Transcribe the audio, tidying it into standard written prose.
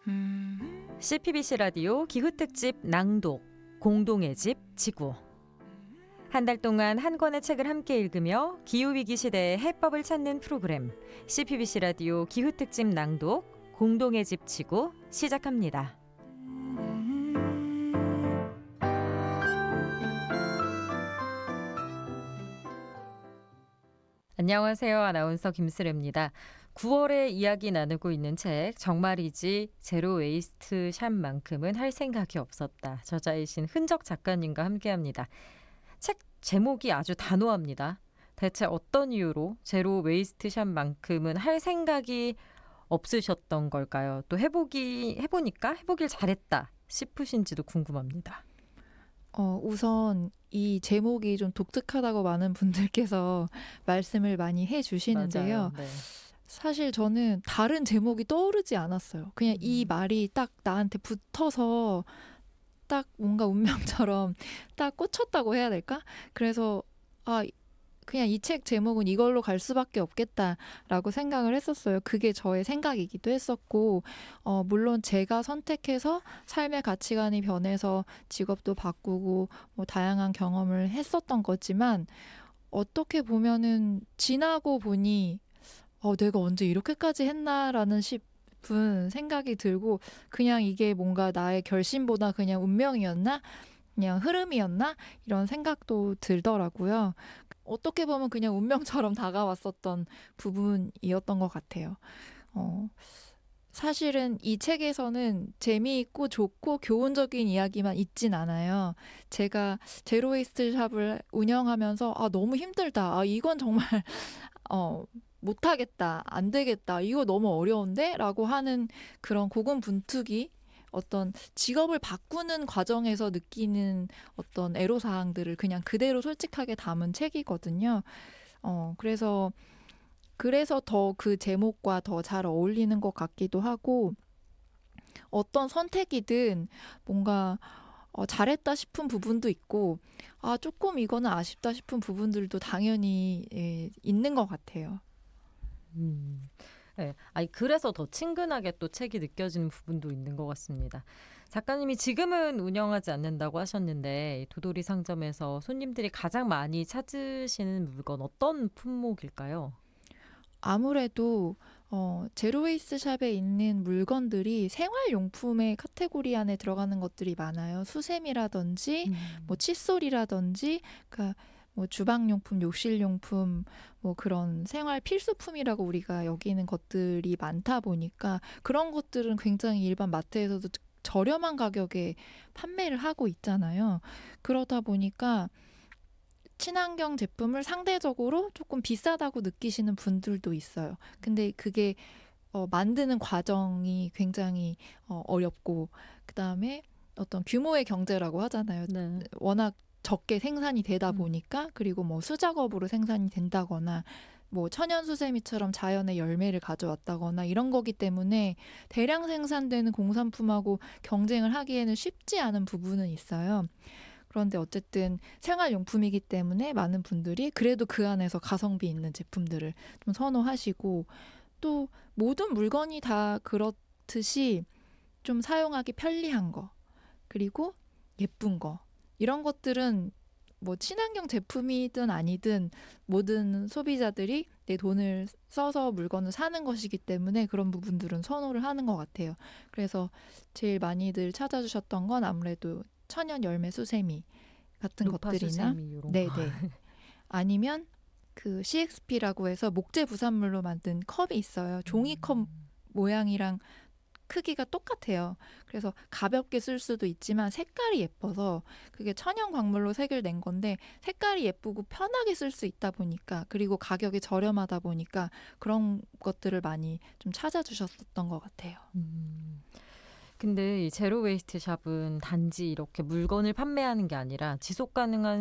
CPBC 라디오 기후특집 낭독 공동의 집 지구. 한 달 동안 한 권의 책을 함께 읽으며 기후위기 시대의 해법을 찾는 프로그램 CPBC 라디오 기후특집 낭독 공동의 집 지구 시작합니다. 안녕하세요. 아나운서 김슬혜입니다. 9월에 이야기 나누고 있는 책 정말이지 제로 웨이스트 샵만큼은 할 생각이 없었다. 저자이신 흔적 작가님과 함께합니다. 책 제목이 아주 단호합니다. 대체 어떤 이유로 제로 웨이스트 샵만큼은 할 생각이 없으셨던 걸까요? 또 해보니까 해보길 잘했다 싶으신지도 궁금합니다. 우선 이 제목이 좀 독특하다고 많은 분들께서 말씀을 많이 해주시는데요. 맞아요. 네. 사실 저는 다른 제목이 떠오르지 않았어요. 그냥 이 말이 딱 나한테 붙어서 딱 뭔가 운명처럼 딱 꽂혔다고 해야 될까? 그래서 그냥 이 책 제목은 이걸로 갈 수밖에 없겠다라고 생각을 했었어요. 그게 저의 생각이기도 했었고, 물론 제가 선택해서 삶의 가치관이 변해서 직업도 바꾸고 뭐 다양한 경험을 했었던 거지만, 어떻게 보면은 지나고 보니 내가 언제 이렇게까지 했나라는 싶은 생각이 들고, 그냥 이게 뭔가 나의 결심보다 그냥 운명이었나? 그냥 흐름이었나? 이런 생각도 들더라고요. 어떻게 보면 그냥 운명처럼 다가왔었던 부분이었던 것 같아요. 사실은 이 책에서는 재미있고 좋고 교훈적인 이야기만 있진 않아요. 제가 제로웨이스트 샵을 운영하면서 너무 힘들다. 이건 정말 못하겠다. 안 되겠다. 이거 너무 어려운데? 라고 하는 그런 고군분투기, 어떤 직업을 바꾸는 과정에서 느끼는 어떤 애로사항들을 그냥 그대로 솔직하게 담은 책이거든요. 그래서 더 그 제목과 더 잘 어울리는 것 같기도 하고, 어떤 선택이든 뭔가 잘했다 싶은 부분도 있고, 조금 이거는 아쉽다 싶은 부분들도 당연히 있는 것 같아요. 네. 그래서 더 친근하게 또 책이 느껴지는 부분도 있는 것 같습니다. 작가님이 지금은 운영하지 않는다고 하셨는데 도돌이 상점에서 손님들이 가장 많이 찾으시는 물건 어떤 품목일까요? 아무래도 제로웨이스 샵에 있는 물건들이 생활용품의 카테고리 안에 들어가는 것들이 많아요. 수세미라든지 뭐 칫솔이라든지, 그러니까 뭐 주방용품, 욕실용품, 뭐 그런 생활 필수품이라고 우리가 여기는 것들이 많다 보니까 그런 것들은 굉장히 일반 마트에서도 저렴한 가격에 판매를 하고 있잖아요. 그러다 보니까 친환경 제품을 상대적으로 조금 비싸다고 느끼시는 분들도 있어요. 근데 그게 만드는 과정이 굉장히 어렵고, 그다음에 어떤 규모의 경제라고 하잖아요. 네. 워낙 적게 생산이 되다 보니까, 그리고 뭐 수작업으로 생산이 된다거나 뭐 천연 수세미처럼 자연의 열매를 가져왔다거나 이런 거기 때문에 대량 생산되는 공산품하고 경쟁을 하기에는 쉽지 않은 부분은 있어요. 그런데 어쨌든 생활용품이기 때문에 많은 분들이 그래도 그 안에서 가성비 있는 제품들을 좀 선호하시고, 또 모든 물건이 다 그렇듯이 좀 사용하기 편리한 거, 그리고 예쁜 거, 이런 것들은 뭐 친환경 제품이든 아니든 모든 소비자들이 내 돈을 써서 물건을 사는 것이기 때문에 그런 부분들은 선호를 하는 것 같아요. 그래서 제일 많이들 찾아주셨던 건 아무래도 천연 열매 수세미 같은 루파 것들이나, 수세미 이런 거. 네네, 아니면 그 CXP라고 해서 목재 부산물로 만든 컵이 있어요. 종이컵 모양이랑 크기가 똑같아요. 그래서 가볍게 쓸 수도 있지만 색깔이 예뻐서, 그게 천연 광물로 색을 낸 건데 색깔이 예쁘고 편하게 쓸 수 있다 보니까, 그리고 가격이 저렴하다 보니까 그런 것들을 많이 좀 찾아주셨었던 것 같아요. 근데 이 제로 웨이스트 샵은 단지 이렇게 물건을 판매하는 게 아니라 지속 가능한